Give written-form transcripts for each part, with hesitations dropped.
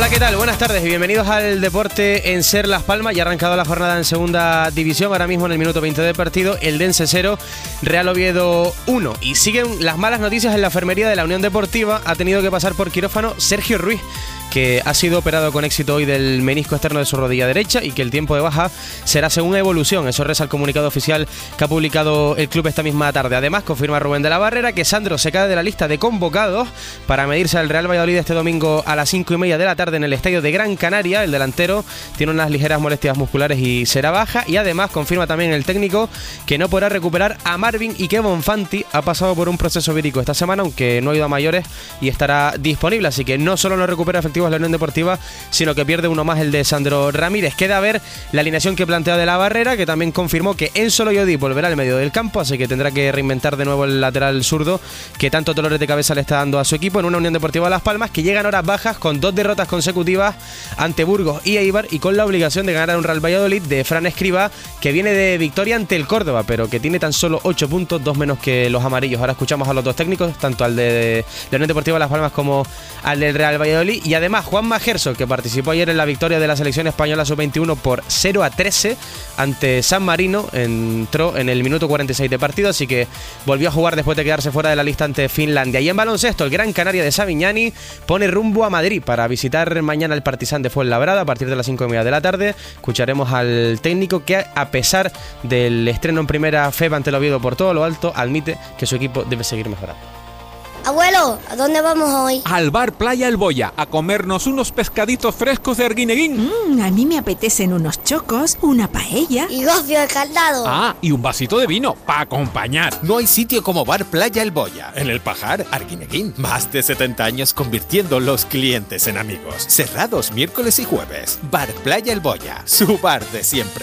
¿qué tal? Buenas tardes y bienvenidos al Deporte en Ser Las Palmas. Ya ha arrancado la jornada en segunda división. Ahora mismo en el minuto 20 de partido, Eldense 0, Real Oviedo 1. Y siguen las malas noticias en la enfermería de la Unión Deportiva. Ha tenido que pasar por quirófano Sergio Ruiz, que ha sido operado con éxito hoy del menisco externo de su rodilla derecha y que el tiempo de baja será según evolución. Eso reza el comunicado oficial que ha publicado el club esta misma tarde. Además, confirma Rubén de la Barrera que Sandro se cae de la lista de convocados para medirse al Real Valladolid este domingo a las 5:30 de la tarde en el estadio de Gran Canaria. El delantero tiene unas ligeras molestias musculares y será baja. Y además confirma también el técnico que no podrá recuperar a Marvin y que Bonfanti ha pasado por un proceso vírico esta semana, aunque no ha ido a mayores, y estará disponible. Así que no solo no recupera efectivos la Unión Deportiva, sino que pierde uno más, el de Sandro Ramírez. Queda a ver la alineación que plantea de la Barrera, que también confirmó que Enzo Loyodi volverá al medio del campo, así que tendrá que reinventar de nuevo el lateral zurdo que tanto dolores de cabeza le está dando a su equipo en una Unión Deportiva Las Palmas que llega en horas bajas con 2 derrotas consecutivas ante Burgos y Eibar y con la obligación de ganar a un Real Valladolid de Fran Escribá, que viene de victoria ante el Córdoba, pero que tiene tan solo 8 puntos, 2 menos que los amarillos. Ahora escuchamos a los dos técnicos, tanto al de la Unión Deportiva Las Palmas como al del Real Valladolid. Y además Juanma Gerso, que participó ayer en la victoria de la selección española sub-21 por 0-13 ante San Marino, entró en el minuto 46 de partido, así que volvió a jugar después de quedarse fuera de la lista ante Finlandia. Y en baloncesto, el Gran Canaria de Savignani pone rumbo a Madrid para visitar mañana el Partizan de Fuenlabrada a partir de las 5:30 de la tarde. Escucharemos al técnico que, a pesar del estreno en primera FEB ante el Oviedo por todo lo alto, admite que su equipo debe seguir mejorando. Abuelo, ¿a dónde vamos hoy? Al bar Playa El Boya, a comernos unos pescaditos frescos de Arguineguín. A mí me apetecen unos chocos, una paella. Y gofio de caldado. Ah, y un vasito de vino, para acompañar. No hay sitio como Bar Playa El Boya. En El Pajar, Arguineguín. Más de 70 años convirtiendo los clientes en amigos. Cerrados miércoles y jueves. Bar Playa El Boya, su bar de siempre.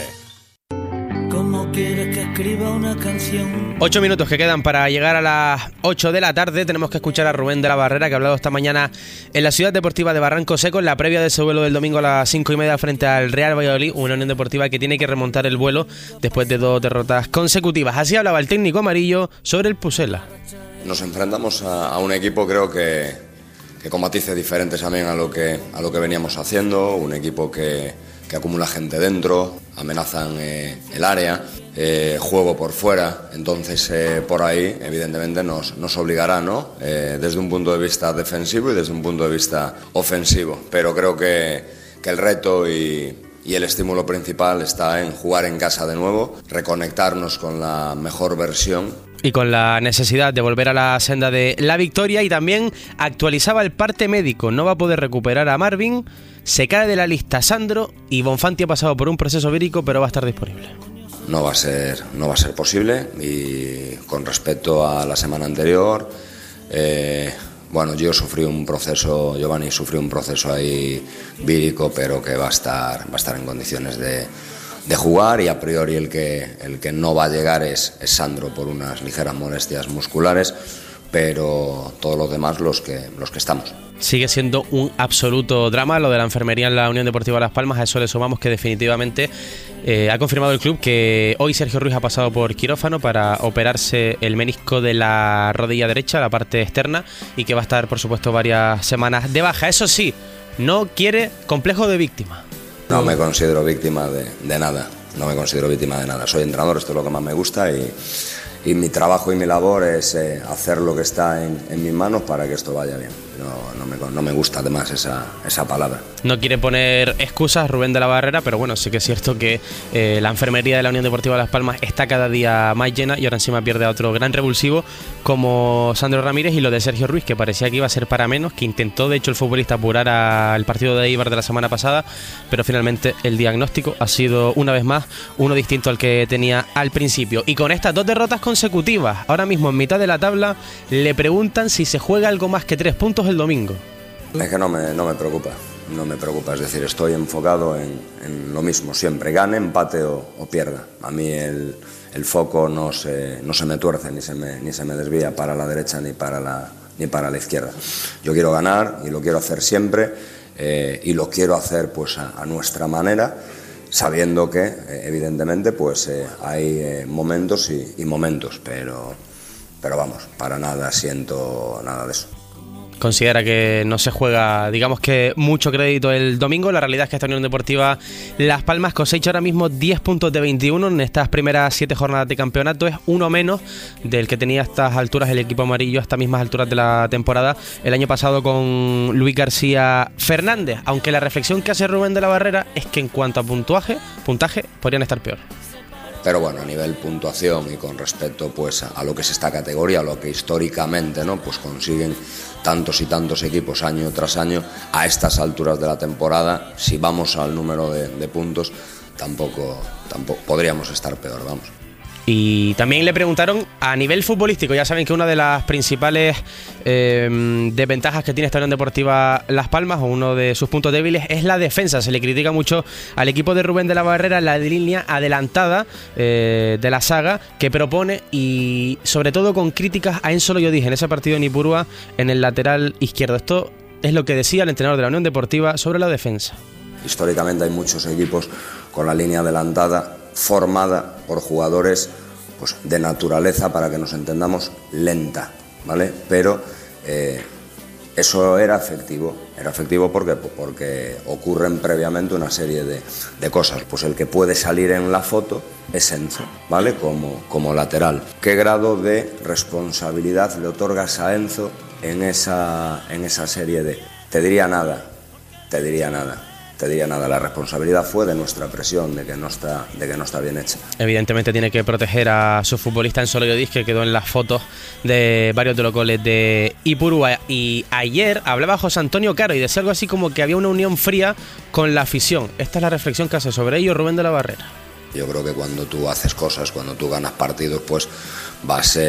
¿Cómo quieres que escriba una canción? 8 minutos que quedan para llegar a las 8 de la tarde. Tenemos que escuchar a Rubén de la Barrera, que ha hablado esta mañana en la Ciudad Deportiva de Barranco Seco en la previa de ese vuelo del domingo a las 5:30 frente al Real Valladolid, una Unión Deportiva que tiene que remontar el vuelo después de 2 derrotas consecutivas. Así hablaba el técnico amarillo sobre el Pucela. Nos enfrentamos a un equipo, creo que con matices diferentes también a lo que veníamos haciendo, un equipo que acumula gente dentro, amenazan el área, juego por fuera. Entonces por ahí evidentemente nos obligará, ¿no? Desde un punto de vista defensivo y desde un punto de vista ofensivo, pero creo que el reto y el estímulo principal está en jugar en casa de nuevo, reconectarnos con la mejor versión y con la necesidad de volver a la senda de la victoria. Y también actualizaba el parte médico, no va a poder recuperar a Marvin, se cae de la lista Sandro y Bonfanti ha pasado por un proceso vírico, pero va a estar disponible. No va a ser posible. Y con respecto a la semana anterior, yo sufrí un proceso, Giovanni sufrió un proceso ahí vírico, pero que va a estar en condiciones de jugar, y a priori el que no va a llegar es Sandro por unas ligeras molestias musculares, pero todos los demás los que estamos. Sigue siendo un absoluto drama lo de la enfermería en la Unión Deportiva Las Palmas. A eso le sumamos que definitivamente ha confirmado el club que hoy Sergio Ruiz ha pasado por quirófano para operarse el menisco de la rodilla derecha, la parte externa, y que va a estar, por supuesto, varias semanas de baja. Eso sí, no quiere complejo de víctima. No me considero víctima de nada, soy entrenador, esto es lo que más me gusta, y mi trabajo y mi labor es hacer lo que está en mis manos para que esto vaya bien. No me gusta además esa palabra. No quiere poner excusas Rubén de la Barrera, pero bueno, sí que es cierto que la enfermería de la Unión Deportiva Las Palmas está cada día más llena y ahora encima pierde a otro gran revulsivo como Sandro Ramírez, y lo de Sergio Ruiz, que parecía que iba a ser para menos, que intentó de hecho el futbolista apurar al partido de Eibar de la semana pasada, pero finalmente el diagnóstico ha sido una vez más uno distinto al que tenía al principio. Y con estas 2 derrotas consecutivas, ahora mismo en mitad de la tabla, le preguntan si se juega algo más que 3 puntos el domingo. Es que no me preocupa, es decir, estoy enfocado en lo mismo siempre, gane, empate o pierda. A mí el foco no se me tuerce ni se me desvía para la derecha ni para la izquierda. Yo quiero ganar y lo quiero hacer siempre, y lo quiero hacer pues a nuestra manera, sabiendo que evidentemente pues hay momentos y momentos, pero vamos, para nada siento nada de eso. considera que no se juega, digamos que mucho crédito el domingo. La realidad es que esta Unión Deportiva Las Palmas cosecha ahora mismo 10 puntos de 21 en estas primeras 7 jornadas de campeonato. Es uno menos del que tenía a estas alturas el equipo amarillo, a estas mismas alturas de la temporada, el año pasado con Luis García Fernández. Aunque la reflexión que hace Rubén de la Barrera es que en cuanto a puntaje podrían estar peor. Pero bueno, a nivel puntuación y con respecto pues a lo que es esta categoría, a lo que históricamente, ¿no?, pues consiguen tantos y tantos equipos año tras año, a estas alturas de la temporada, si vamos al número de puntos, tampoco podríamos estar peor, vamos. Y también le preguntaron a nivel futbolístico. Ya saben que una de las principales desventajas que tiene esta Unión Deportiva Las Palmas, o uno de sus puntos débiles, es la defensa. Se le critica mucho al equipo de Rubén de la Barrera la línea adelantada de la saga que propone, y sobre todo con críticas a Enzo Loyodis en ese partido en Ipurúa en el lateral izquierdo. Esto es lo que decía el entrenador de la Unión Deportiva sobre la defensa. Históricamente hay muchos equipos con la línea adelantada formada por jugadores pues de naturaleza, para que nos entendamos, lenta, ¿vale? Pero eso era efectivo porque ocurren previamente una serie de cosas. Pues el que puede salir en la foto es Enzo, ¿vale? Como lateral. ¿Qué grado de responsabilidad le otorgas a Enzo en esa serie de? Te diría nada. La responsabilidad fue de nuestra presión, de que no está bien hecha. Evidentemente tiene que proteger a su futbolista Enzo Loyodis, que quedó en las fotos de varios de los goles de Ipurúa. Y ayer hablaba José Antonio Caro y decía algo así como que había una unión fría con la afición. Esta es la reflexión que hace sobre ello Rubén de la Barrera. Yo creo que cuando tú haces cosas, cuando tú ganas partidos, pues vas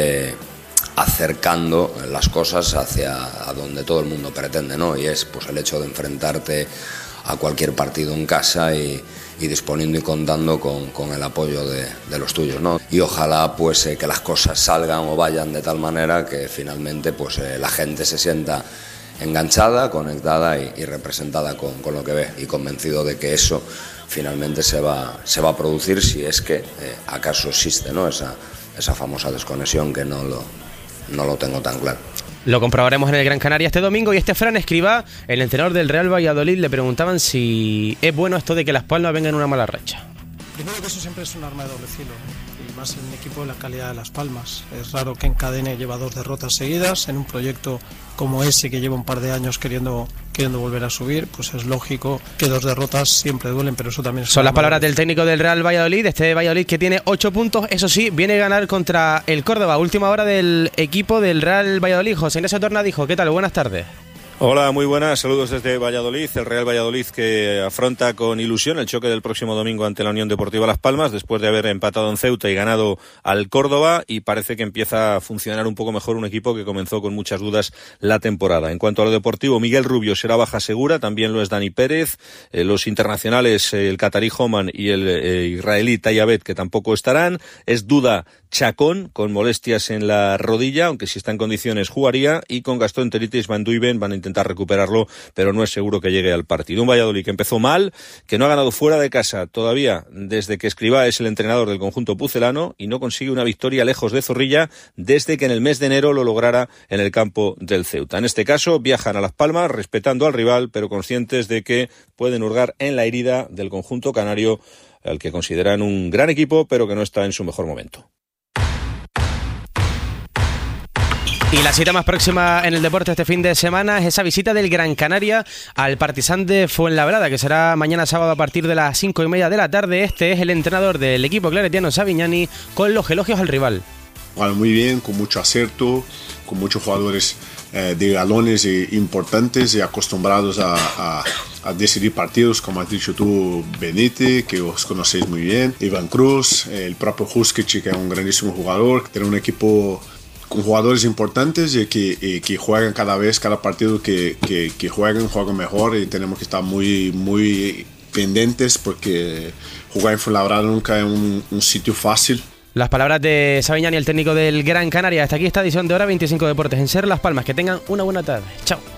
acercando las cosas hacia a donde todo el mundo pretende, ¿no? Y es pues el hecho de enfrentarte a cualquier partido en casa y disponiendo y contando con el apoyo de los tuyos, ¿no? Y ojalá pues que las cosas salgan o vayan de tal manera que finalmente pues la gente se sienta enganchada, conectada y representada con lo que ve, y convencido de que eso finalmente se va a producir, si es que acaso existe, ¿no?, esa famosa desconexión, que no lo tengo tan claro. Lo comprobaremos en el Gran Canaria este domingo. Y Fran Escribá, el entrenador del Real Valladolid, le preguntaban si es bueno esto de que Las Palmas vengan en una mala racha. Primero, que eso siempre es un arma de doble filo, y más en un equipo de la calidad de Las Palmas. Es raro que encadene, lleva 2 derrotas seguidas en un proyecto como ese, que lleva un par de años queriendo volver a subir. Pues es lógico que 2 derrotas siempre duelen, pero eso también son las palabras del técnico del Real Valladolid, este Valladolid que tiene 8 puntos, eso sí, viene a ganar contra el Córdoba. Última hora del equipo del Real Valladolid. José Ignacio Tornadijo, ¿qué tal? Buenas tardes. Hola, muy buenas, saludos desde Valladolid. El Real Valladolid que afronta con ilusión el choque del próximo domingo ante la Unión Deportiva Las Palmas, después de haber empatado en Ceuta y ganado al Córdoba, y parece que empieza a funcionar un poco mejor un equipo que comenzó con muchas dudas la temporada. En cuanto a lo deportivo, Miguel Rubio será baja segura, también lo es Dani Pérez, los internacionales, el catarí Homan y el israelí Tayabet, que tampoco estarán. Es duda Chacón, con molestias en la rodilla, aunque si está en condiciones jugaría, y con gastroenteritis Van Duyven van a intentar recuperarlo, pero no es seguro que llegue al partido. Un Valladolid que empezó mal, que no ha ganado fuera de casa todavía desde que Escribá es el entrenador del conjunto pucelano, y no consigue una victoria lejos de Zorrilla desde que en el mes de enero lo lograra en el campo del Ceuta. En este caso viajan a Las Palmas respetando al rival, pero conscientes de que pueden hurgar en la herida del conjunto canario, al que consideran un gran equipo, pero que no está en su mejor momento. Y la cita más próxima en el deporte este fin de semana es esa visita del Gran Canaria al Partizan de Fuenlabrada, que será mañana sábado a partir de las 5:30 de la tarde. Este es el entrenador del equipo claretiano, Savignani, con los elogios al rival. Bueno, muy bien, con mucho acierto, con muchos jugadores de galones importantes y acostumbrados a decidir partidos, como has dicho tú, Benite, que os conocéis muy bien, Iván Cruz, el propio Huskic, que es un grandísimo jugador, que tiene un equipo con jugadores importantes y que juegan cada partido que juegan mejor, y tenemos que estar muy pendientes, porque jugar en Fuenlabrada nunca es un sitio fácil. Las palabras de Savignani, el técnico del Gran Canaria. Hasta aquí esta edición de Hora 25 Deportes en Ser Las Palmas. Que tengan una buena tarde. Chao.